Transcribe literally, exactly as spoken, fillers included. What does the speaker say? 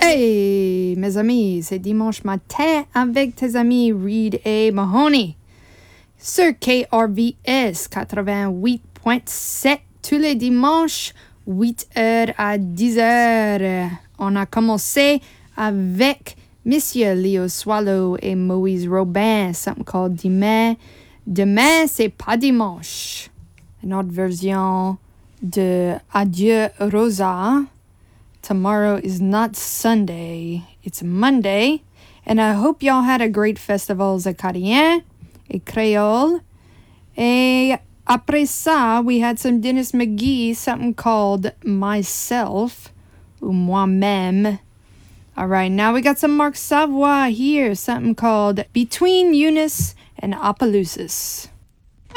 Hey, mes amis, c'est dimanche matin avec tes amis Reed et Mahoney sur K R V S quatre-vingt-huit point sept tous les dimanches, huit heures à dix heures. On a commencé avec Monsieur Leo Swallow et Moïse Robin, something called Demain. Demain, c'est pas dimanche. Une autre version de Adieu Rosa. Tomorrow is not Sunday, it's Monday. And I hope y'all had a great festival Acadien et Creole. Et après ça, we had some Dennis McGee, something called Myself, ou Moi-même. All right, now we got some Mark Savoy here, something called Between Eunice and Opelousas.